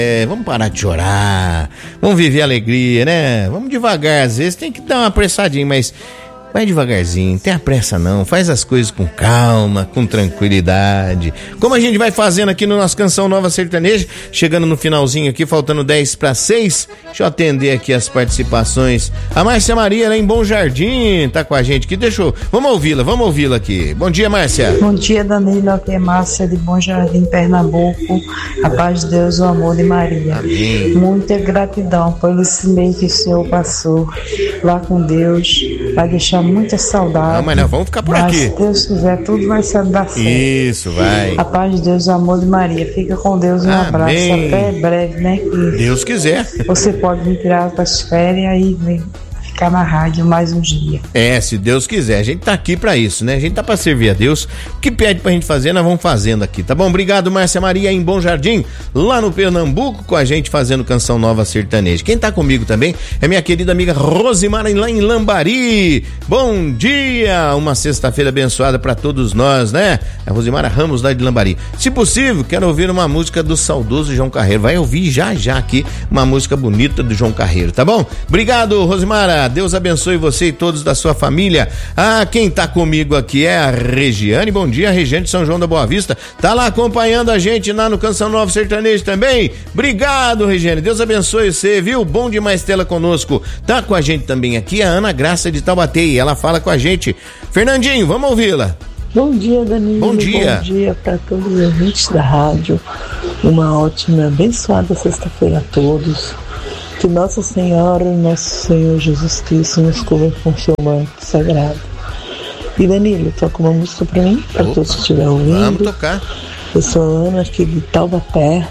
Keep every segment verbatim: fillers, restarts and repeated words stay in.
É, vamos parar de chorar, vamos viver a alegria, né? Vamos devagar, às vezes tem que dar uma apressadinha, mas vai devagarzinho, não tem pressa não, faz as coisas com calma, com tranquilidade, como a gente vai fazendo aqui no nosso Canção Nova Sertaneja, chegando no finalzinho aqui, faltando dez para seis, deixa eu atender aqui as participações. A Márcia Maria, lá em Bom Jardim, tá com a gente aqui, deixa eu, vamos ouvi-la, vamos ouvi-la aqui. Bom dia, Márcia. Bom dia, Danilo, aqui é Márcia de Bom Jardim, Pernambuco, a paz de Deus, o amor de Maria. Amém. Muita gratidão por esse mês que o Senhor passou lá com Deus, vai deixar muita saudade. Não, mas não, vamos ficar por mas, aqui. Se Deus quiser, tudo vai ser dar certo. Isso, vai. A paz de Deus, o amor de Maria. Fica com Deus, um Amém. abraço. Até breve, né? Que Deus quiser. você pode me tirar para as férias e vem ficar na rádio mais uns dias. É, se Deus quiser, a gente tá aqui pra isso, né? A gente tá pra servir a Deus. O que pede pra gente fazer, nós vamos fazendo aqui, tá bom? Obrigado, Márcia Maria, em Bom Jardim, lá no Pernambuco, com a gente fazendo Canção Nova Sertaneja. Quem tá comigo também é minha querida amiga Rosimara, lá em Lambari. Bom dia! Uma sexta-feira abençoada pra todos nós, né? A Rosimara Ramos, lá de Lambari. Se possível, quero ouvir uma música do saudoso João Carreiro. Vai ouvir já já aqui uma música bonita do João Carreiro, tá bom? Obrigado, Rosimara. Deus abençoe você e todos da sua família. Ah, quem tá comigo aqui é a Regiane. Bom dia, Regiane de São João da Boa Vista. Tá lá acompanhando a gente lá no Canção Nova Sertaneja também. Obrigado, Regiane. Deus abençoe você, viu? Bom demais tê-la conosco. Tá com a gente também aqui a Ana Graça de Taubaté. Ela fala com a gente. Fernandinho, vamos ouvi-la. Bom dia, Danilo. Bom dia. Bom dia para todos os ouvintes da rádio. Uma ótima, abençoada sexta-feira a todos. Que Nossa Senhora e Nosso Senhor Jesus Cristo nos cubram com seu manto sagrado. E Danilo, toca uma música pra mim, para Opa, todos que estiverem ouvindo. Vamos tocar. Eu sou a Ana, aqui de Taubaté.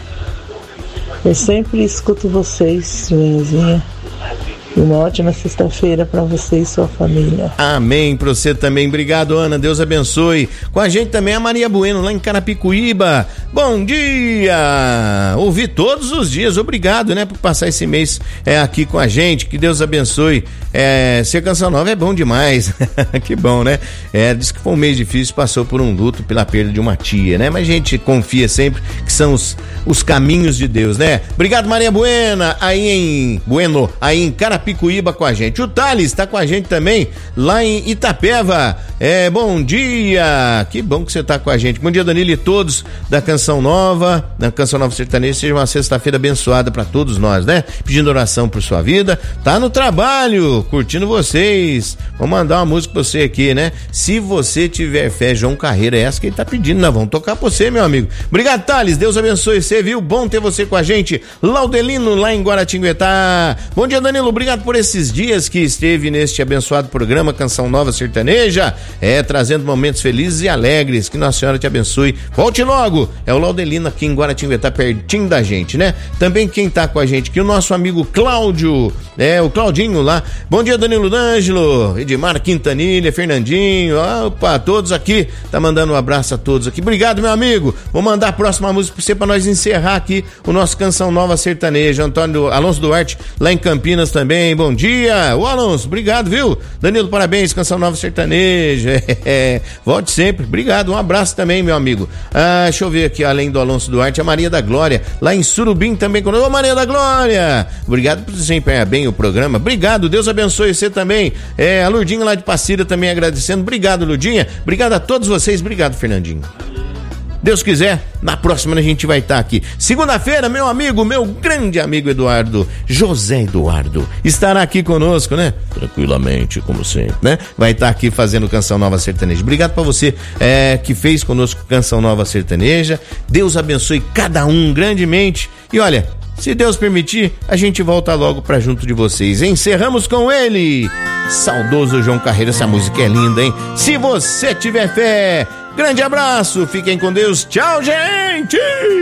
Eu sempre escuto vocês, Joãozinha. Uma ótima sexta-feira para você e sua família. Amém, pra você também. Obrigado, Ana. Deus abençoe. Com a gente também a Maria Bueno, lá em Carapicuíba. Bom dia! Ouvi todos os dias. Obrigado, né, por passar esse mês é, aqui com a gente. Que Deus abençoe. É, ser Canção Nova é bom demais. Que bom, né? É, diz que foi um mês difícil, passou por um luto pela perda de uma tia, né? Mas a gente confia sempre que são os, os caminhos de Deus, né? Obrigado, Maria Buena, aí em Bueno, aí em Carapicuíba com a gente. O Thales tá com a gente também, lá em Itapeva. É, bom dia! Que bom que você tá com a gente. Bom dia, Danilo, e todos da Canção Nova, da Canção Nova Sertaneja. Seja uma sexta-feira abençoada pra todos nós, né? Pedindo oração por sua vida. Tá no trabalho, curtindo vocês. Vou mandar uma música pra você aqui, né? Se você tiver fé, João Carreiro, é essa que ele tá pedindo, nós vamos tocar pra você, meu amigo. Obrigado, Thales, Deus abençoe você, viu? Bom ter você com a gente. Laudelino, lá em Guaratinguetá. Bom dia, Danilo, obrigado por esses dias que esteve neste abençoado programa Canção Nova Sertaneja, é, trazendo momentos felizes e alegres. Que Nossa Senhora te abençoe. Volte logo. É o Laudelino aqui em Guaratinguetá, pertinho da gente, né? Também quem tá com a gente aqui, o nosso amigo Cláudio, é, o Claudinho lá. Bom dia, Danilo D'Angelo, Edmar Quintanilha, Fernandinho, opa, todos aqui, tá mandando um abraço a todos aqui. Obrigado, meu amigo. Vou mandar a próxima música pra você, pra nós encerrar aqui o nosso Canção Nova Sertaneja. Antônio Alonso Duarte, lá em Campinas também. Bom dia. Ô, Alonso, obrigado, viu? Danilo, parabéns, Canção Nova Sertaneja. É, volte sempre. Obrigado, um abraço também, meu amigo. Ah, deixa eu ver aqui, além do Alonso Duarte, a Maria da Glória, lá em Surubim também. Ô, Maria da Glória, obrigado por desempenhar bem o programa. Obrigado, Deus abençoe você também. É, a Lurdinha lá de Passira também agradecendo. Obrigado, Lurdinha. Obrigado a todos vocês. Obrigado, Fernandinho. Deus quiser, na próxima a gente vai estar aqui. Segunda-feira, meu amigo, meu grande amigo Eduardo, José Eduardo, estará aqui conosco, né? Tranquilamente, como sempre, né? Vai estar aqui fazendo Canção Nova Sertaneja. Obrigado pra você é, que fez conosco Canção Nova Sertaneja. Deus abençoe cada um grandemente. E olha, se Deus permitir, a gente volta logo pra junto de vocês. Encerramos com ele, saudoso João Carreiro. Essa música é linda, hein? Se você tiver fé. Grande abraço, fiquem com Deus. Tchau, gente!